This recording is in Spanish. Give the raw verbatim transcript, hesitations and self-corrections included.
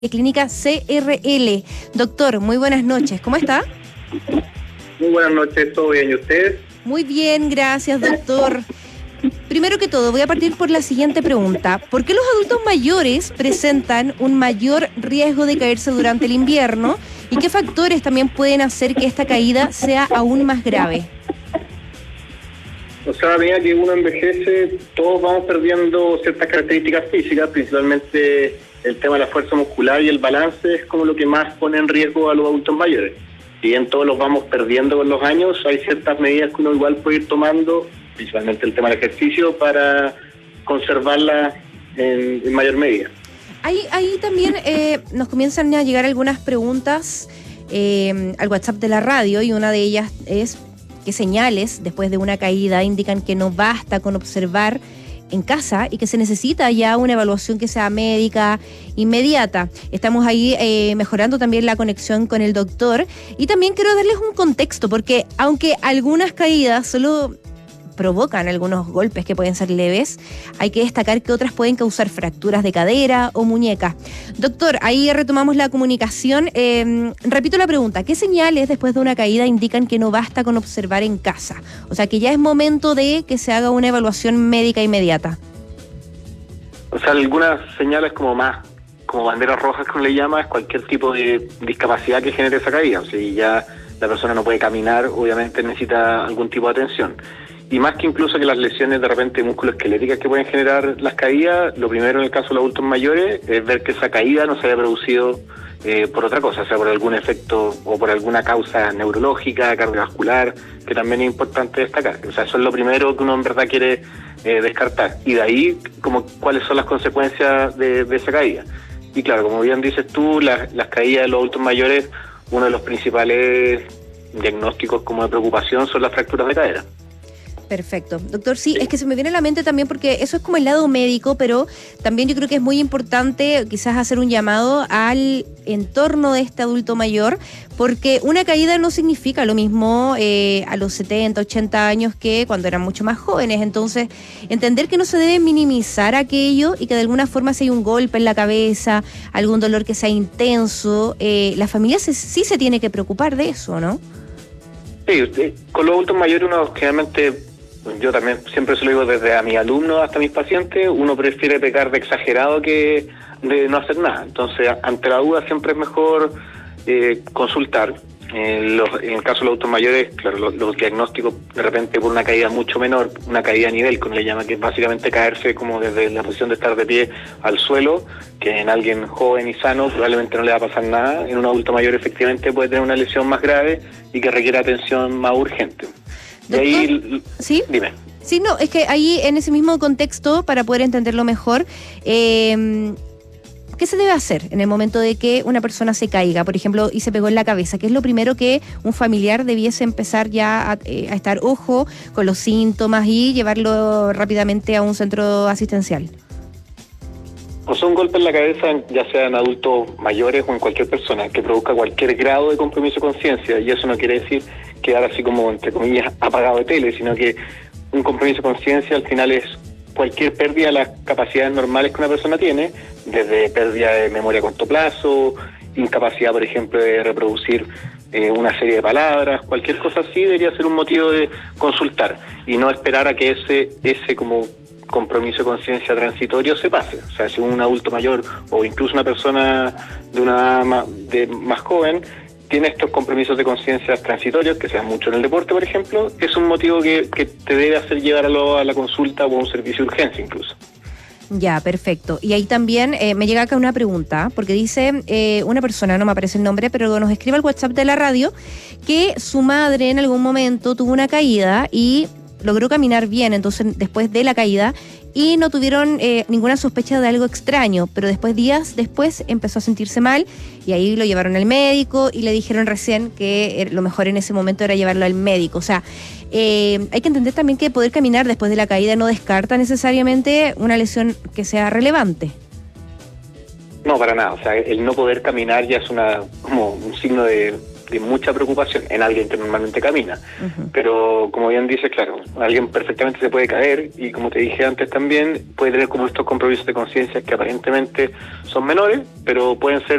de Clínica C R L. Doctor, muy buenas noches. ¿Cómo está? Muy buenas noches, ¿todo bien? ¿Y ustedes? Muy bien, gracias, doctor. Primero que todo, voy a partir por la siguiente pregunta. ¿Por qué los adultos mayores presentan un mayor riesgo de caerse durante el invierno? ¿Y qué factores también pueden hacer que esta caída sea aún más grave? O sea, a medida que uno envejece, todos vamos perdiendo ciertas características físicas, principalmente el tema de la fuerza muscular y el balance es como lo que más pone en riesgo a los adultos mayores. Si bien todos los vamos perdiendo con los años, hay ciertas medidas que uno igual puede ir tomando, principalmente el tema del ejercicio, para conservarla en, en mayor medida. Ahí, ahí también eh, nos comienzan a llegar algunas preguntas eh, al WhatsApp de la radio, y una de ellas es qué señales después de una caída indican que no basta con observar en casa y que se necesita ya una evaluación que sea médica inmediata. Estamos ahí eh, mejorando también la conexión con el doctor, y también quiero darles un contexto, porque aunque algunas caídas solo provocan algunos golpes que pueden ser leves, hay que destacar que otras pueden causar fracturas de cadera o muñeca. Doctor, ahí retomamos la comunicación. Eh, repito la pregunta, ¿qué señales después de una caída indican que no basta con observar en casa? O sea, que ya es momento de que se haga una evaluación médica inmediata. O sea, algunas señales como más, como banderas rojas, como le llama, es cualquier tipo de discapacidad que genere esa caída. O sea, si ya la persona no puede caminar, obviamente necesita algún tipo de atención. Y más que incluso que las lesiones de repente musculoesqueléticas que pueden generar las caídas, lo primero en el caso de los adultos mayores es ver que esa caída no se haya producido eh, por otra cosa, o sea, por algún efecto o por alguna causa neurológica, cardiovascular, que también es importante destacar. O sea, eso es lo primero que uno en verdad quiere eh, descartar. Y de ahí, como cuáles son las consecuencias de, de esa caída. Y claro, como bien dices tú, las, las caídas de los adultos mayores, uno de los principales diagnósticos como de preocupación son las fracturas de cadera. Perfecto. Doctor, sí, es que se me viene a la mente también, porque eso es como el lado médico, pero también yo creo que es muy importante quizás hacer un llamado al entorno de este adulto mayor, porque una caída no significa lo mismo eh, a los setenta, ochenta años que cuando eran mucho más jóvenes. Entonces, entender que no se debe minimizar aquello y que de alguna forma si hay un golpe en la cabeza, algún dolor que sea intenso, eh, la familia se, sí se tiene que preocupar de eso, ¿no? Sí, usted, con los adultos mayores uno generalmente, yo también siempre se lo digo desde a mis alumnos hasta a mis pacientes, uno prefiere pecar de exagerado que de no hacer nada. Entonces, ante la duda siempre es mejor eh, consultar. En, los, en el caso de los adultos mayores, claro, los, los diagnósticos de repente por una caída mucho menor, una caída a nivel, como le llama, que es básicamente caerse como desde la posición de estar de pie al suelo, que en alguien joven y sano probablemente no le va a pasar nada. En un adulto mayor efectivamente puede tener una lesión más grave y que requiere atención más urgente. De ahí, ¿sí? Dime. Sí, no, es que ahí en ese mismo contexto, para poder entenderlo mejor, eh, ¿qué se debe hacer en el momento de que una persona se caiga, por ejemplo, y se pegó en la cabeza? ¿Qué es lo primero que un familiar debiese empezar ya a, eh, a estar ojo con los síntomas y llevarlo rápidamente a un centro asistencial? O sea, un golpe en la cabeza, ya sea en adultos mayores o en cualquier persona, que produzca cualquier grado de compromiso de conciencia, y eso no quiere decir quedar así como, entre comillas, apagado de tele, sino que un compromiso de conciencia al final es cualquier pérdida de las capacidades normales que una persona tiene, desde pérdida de memoria a corto plazo, incapacidad, por ejemplo, de reproducir eh, una serie de palabras, cualquier cosa así debería ser un motivo de consultar y no esperar a que ese, ese como compromiso de conciencia transitorio se pase. O sea, si un adulto mayor o incluso una persona de una edad más, de, más joven tiene estos compromisos de conciencia transitorios, que sean mucho en el deporte, por ejemplo, es un motivo que, que te debe hacer llevar a, lo, a la consulta o a un servicio de urgencia incluso. Ya, perfecto. Y ahí también eh, me llega acá una pregunta, porque dice eh, una persona, no me aparece el nombre, pero nos escribe al WhatsApp de la radio que su madre en algún momento tuvo una caída y logró caminar bien, entonces después de la caída, y no tuvieron eh, ninguna sospecha de algo extraño, pero después, días después, empezó a sentirse mal y ahí lo llevaron al médico y le dijeron recién que lo mejor en ese momento era llevarlo al médico. O sea, eh, hay que entender también que poder caminar después de la caída no descarta necesariamente una lesión que sea relevante. No, para nada. O sea, el no poder caminar ya es una como un signo de de mucha preocupación en alguien que normalmente camina. Uh-huh. Pero como bien dices, claro, alguien perfectamente se puede caer y como te dije antes también, puede tener como estos compromisos de conciencia que aparentemente son menores, pero pueden ser